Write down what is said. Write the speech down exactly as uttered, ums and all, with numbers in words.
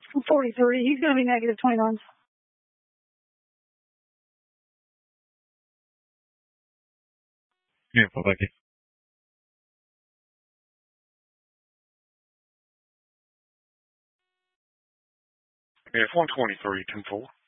forty-three. He's going to be negative twenty-nine. Yeah, bye-bye. F one twenty-three, ten four.